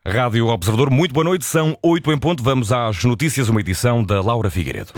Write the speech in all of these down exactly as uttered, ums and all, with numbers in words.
Rádio Observador, muito boa noite, são oito em ponto. Vamos às notícias, uma edição da Laura Figueiredo.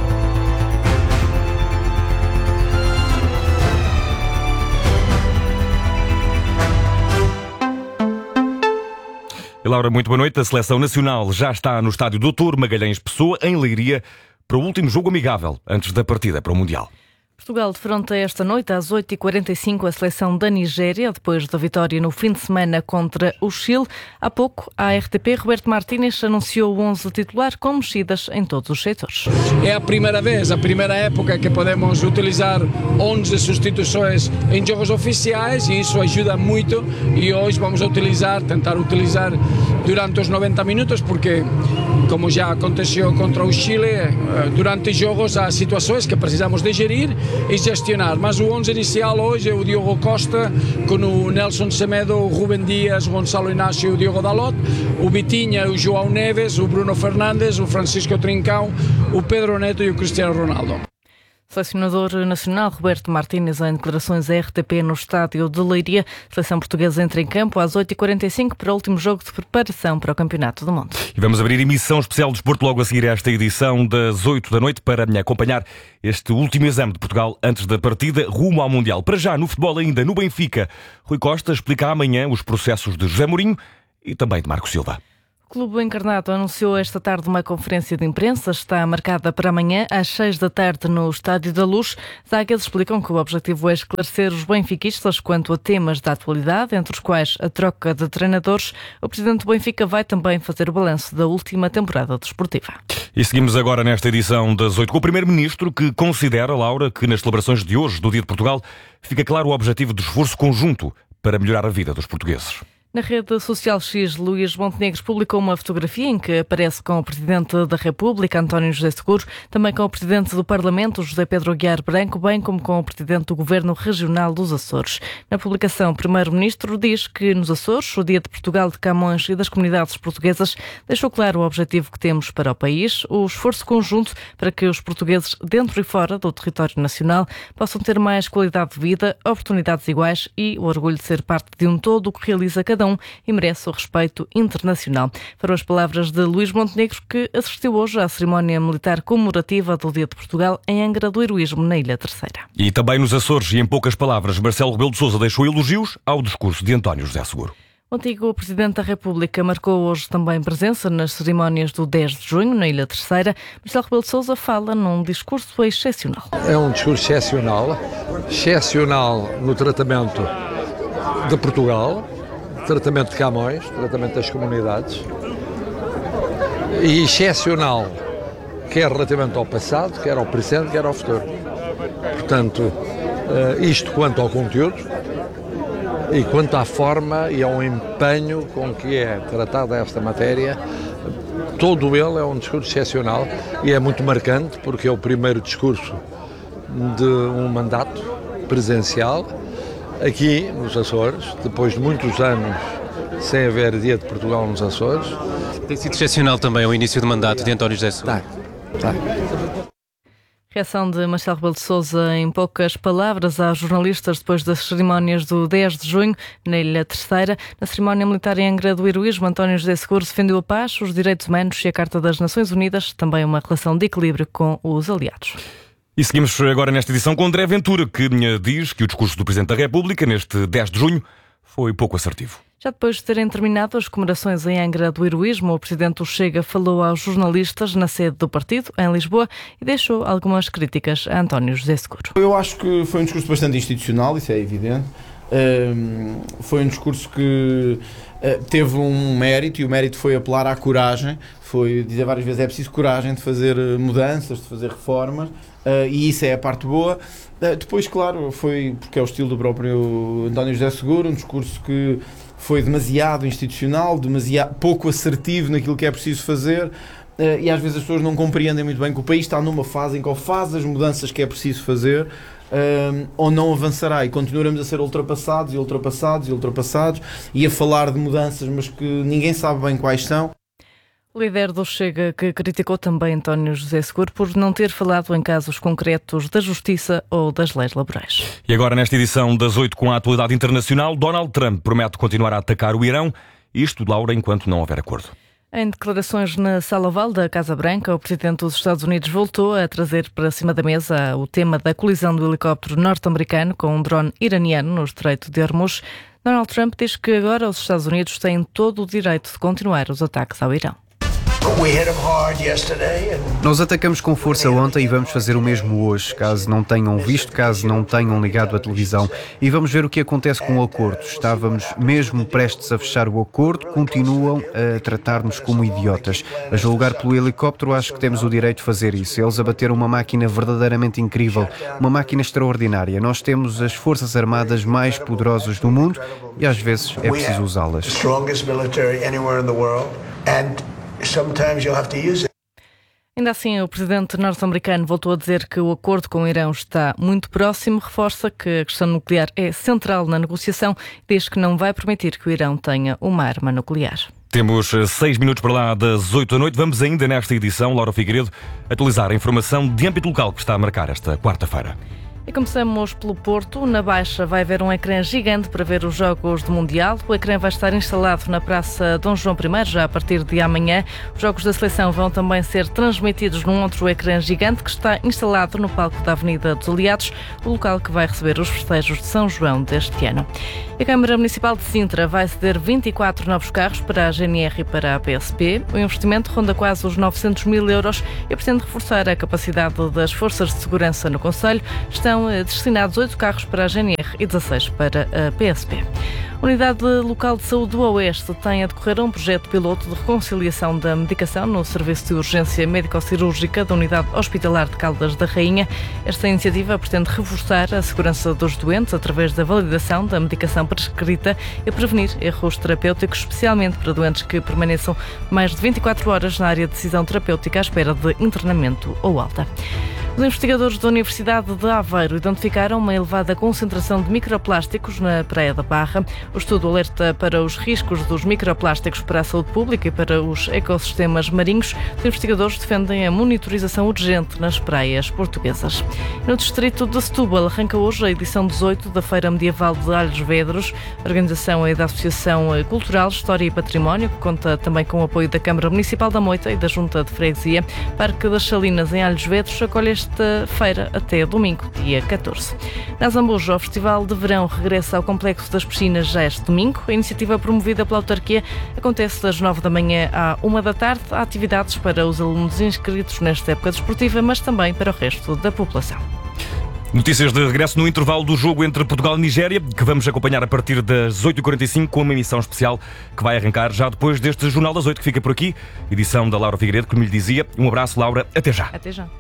E Laura, muito boa noite. A Seleção Nacional já está no estádio doutor Magalhães Pessoa, em Leiria, para o último jogo amigável antes da partida para o Mundial. Portugal defronta esta noite às oito e quarenta e cinco a seleção da Nigéria, depois da vitória no fim de semana contra o Chile. Há pouco, a R T P, Roberto Martínez anunciou o onze titular com mexidas em todos os setores. É a primeira vez, a primeira época que podemos utilizar onze substituições em jogos oficiais e isso ajuda muito, e hoje vamos utilizar, tentar utilizar durante os noventa minutos, porque como já aconteceu contra o Chile, durante os jogos há situações que precisamos de gerir e gestionar, mas o onze inicial hoje é o Diogo Costa, com o Nelson Semedo, o Rubem Dias, o Gonçalo Inácio e o Diogo Dalot, o Vitinha, o João Neves, o Bruno Fernandes, o Francisco Trincão, o Pedro Neto e o Cristiano Ronaldo. Selecionador nacional Roberto Martínez em declarações à R T P no estádio de Leiria. A seleção portuguesa entra em campo às oito e quarenta e cinco para o último jogo de preparação para o Campeonato do Mundo. E vamos abrir emissão especial de Desporto logo a seguir a esta edição das oito da noite para me acompanhar este último exame de Portugal antes da partida rumo ao Mundial. Para já, no futebol ainda, no Benfica, Rui Costa explica amanhã os processos de José Mourinho e também de Marco Silva. O Clube Encarnado anunciou esta tarde uma conferência de imprensa, está marcada para amanhã às seis da tarde no Estádio da Luz. As águias explicam que o objetivo é esclarecer os benfiquistas quanto a temas da atualidade, entre os quais a troca de treinadores. O presidente do Benfica vai também fazer o balanço da última temporada desportiva. E seguimos agora nesta edição das oito com o primeiro-ministro, que considera, Laura, que nas celebrações de hoje, do Dia de Portugal, fica claro o objetivo de esforço conjunto para melhorar a vida dos portugueses. Na rede social X, Luís Montenegro publicou uma fotografia em que aparece com o Presidente da República, António José Seguro, também com o Presidente do Parlamento, José Pedro Aguiar Branco, bem como com o Presidente do Governo Regional dos Açores. Na publicação, o Primeiro-Ministro diz que nos Açores, o Dia de Portugal, de Camões e das comunidades portuguesas deixou claro o objetivo que temos para o país, o esforço conjunto para que os portugueses, dentro e fora do território nacional, possam ter mais qualidade de vida, oportunidades iguais e o orgulho de ser parte de um todo o que realiza cada um e merece o respeito internacional. Foram as palavras de Luís Montenegro, que assistiu hoje à cerimónia militar comemorativa do Dia de Portugal em Angra do Heroísmo, na Ilha Terceira. E também nos Açores, e em poucas palavras, Marcelo Rebelo de Sousa deixou elogios ao discurso de António José Seguro. O antigo Presidente da República marcou hoje também presença nas cerimónias do dez de junho, na Ilha Terceira. Marcelo Rebelo de Sousa fala num discurso excepcional. É um discurso excepcional, excepcional no tratamento de Portugal, tratamento de Camões, tratamento das comunidades, e excepcional, quer relativamente ao passado, quer ao presente, quer ao futuro. Portanto, isto quanto ao conteúdo e quanto à forma e ao empenho com que é tratada esta matéria, todo ele é um discurso excepcional e é muito marcante, porque é o primeiro discurso de um mandato presencial aqui nos Açores, depois de muitos anos sem haver Dia de Portugal nos Açores. Tem sido excepcional também o início do mandato de António José Seguro. Tá, tá. Reação de Marcelo Rebelo de Sousa em poucas palavras aos jornalistas depois das cerimónias do dez de junho, na Ilha Terceira. Na cerimónia militar em Angra do Heroísmo, António José Seguro defendeu a paz, os direitos humanos e a Carta das Nações Unidas, também uma relação de equilíbrio com os aliados. E seguimos agora nesta edição com André Ventura, que diz que o discurso do Presidente da República, neste dez de junho, foi pouco assertivo. Já depois de terem terminado as comemorações em Angra do Heroísmo, o Presidente do Chega falou aos jornalistas na sede do partido, em Lisboa, e deixou algumas críticas a António José Seguro. Eu acho que foi um discurso bastante institucional, isso é evidente. Um, foi um discurso que uh, teve um mérito, e o mérito foi apelar à coragem, foi dizer várias vezes é preciso coragem de fazer mudanças, de fazer reformas, uh, e isso é a parte boa. Uh, depois, claro, foi porque é o estilo do próprio António José Seguro, um discurso que foi demasiado institucional, demasiado pouco assertivo naquilo que é preciso fazer, uh, e às vezes as pessoas não compreendem muito bem que o país está numa fase em que ou faz as mudanças que é preciso fazer, Um, ou não avançará, e continuaremos a ser ultrapassados e ultrapassados e ultrapassados e a falar de mudanças, mas que ninguém sabe bem quais são. O líder do Chega, que criticou também António José Seguro por não ter falado em casos concretos da justiça ou das leis laborais. E agora, nesta edição das oito com a atualidade internacional, Donald Trump promete continuar a atacar o Irão Isto, Laura, enquanto não houver acordo. Em declarações na Sala Oval da Casa Branca, o presidente dos Estados Unidos voltou a trazer para cima da mesa o tema da colisão do helicóptero norte-americano com um drone iraniano no Estreito de Hormuz. Donald Trump diz que agora os Estados Unidos têm todo o direito de continuar os ataques ao Irão. Nós atacamos com força ontem e vamos fazer o mesmo hoje, caso não tenham visto, caso não tenham ligado a televisão. E vamos ver o que acontece com o acordo. Estávamos mesmo prestes a fechar o acordo, continuam a tratar-nos como idiotas. A julgar pelo helicóptero, acho que temos o direito de fazer isso. Eles abateram uma máquina verdadeiramente incrível, uma máquina extraordinária. Nós temos as forças armadas mais poderosas do mundo e às vezes é preciso usá-las. Ainda assim, o presidente norte-americano voltou a dizer que o acordo com o Irão está muito próximo, reforça que a questão nuclear é central na negociação e diz que não vai permitir que o Irão tenha uma arma nuclear. Temos seis minutos para lá das oito da noite. Vamos ainda nesta edição, Laura Figueiredo, atualizar a informação de âmbito local que está a marcar esta quarta-feira. E começamos pelo Porto. Na Baixa vai haver um ecrã gigante para ver os Jogos do Mundial. O ecrã vai estar instalado na Praça Dom João I, já a partir de amanhã. Os Jogos da Seleção vão também ser transmitidos num outro ecrã gigante que está instalado no palco da Avenida dos Aliados, o local que vai receber os festejos de São João deste ano. A Câmara Municipal de Sintra vai ceder vinte e quatro novos carros para a G N R e para a P S P. O investimento ronda quase os novecentos mil euros e pretende reforçar a capacidade das forças de segurança no concelho. Estão destinados oito carros para a G N R e dezasseis para a P S P. A Unidade Local de Saúde do Oeste tem a decorrer um projeto piloto de reconciliação da medicação no Serviço de Urgência Médico-Cirúrgica da Unidade Hospitalar de Caldas da Rainha. Esta iniciativa pretende reforçar a segurança dos doentes através da validação da medicação prescrita e prevenir erros terapêuticos, especialmente para doentes que permaneçam mais de vinte e quatro horas na área de decisão terapêutica à espera de internamento ou alta. Os investigadores da Universidade de Aveiro identificaram uma elevada concentração de microplásticos na Praia da Barra. O estudo alerta para os riscos dos microplásticos para a saúde pública e para os ecossistemas marinhos. Os investigadores defendem a monitorização urgente nas praias portuguesas. No distrito de Setúbal arranca hoje a edição dezoito da Feira Medieval de Alhos Vedros. A organização é da Associação Cultural, História e Património, que conta também com o apoio da Câmara Municipal da Moita e da Junta de Freguesia. Parque das Salinas, em Alhos Vedros, acolhe esta feira até domingo, dia catorze. Na Zambujo, o Festival de Verão regressa ao Complexo das Piscinas já este domingo. A iniciativa promovida pela autarquia acontece das nove da manhã à uma da tarde. Há atividades para os alunos inscritos nesta época desportiva, mas também para o resto da população. Notícias de regresso no intervalo do jogo entre Portugal e Nigéria, que vamos acompanhar a partir das oito e quarenta e cinco com uma emissão especial que vai arrancar já depois deste Jornal das oito que fica por aqui. Edição da Laura Figueiredo, como lhe dizia. Um abraço, Laura. Até já. Até já.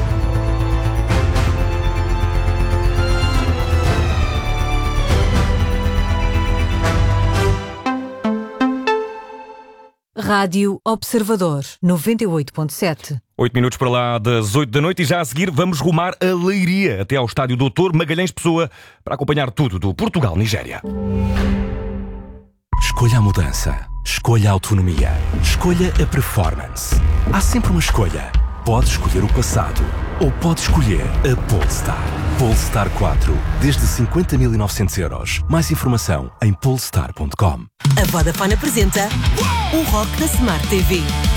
Rádio Observador, noventa e oito ponto sete. Oito minutos para lá das oito da noite e já a seguir vamos rumar a Leiria até ao estádio doutor Magalhães Pessoa para acompanhar tudo do Portugal-Nigéria. Escolha a mudança, escolha a autonomia, escolha a performance. Há sempre uma escolha. Pode escolher o passado ou pode escolher a Polestar. Polestar quatro, desde cinquenta mil e novecentos euros. Mais informação em polestar ponto com. A Vodafone apresenta o Rock da Smart T V.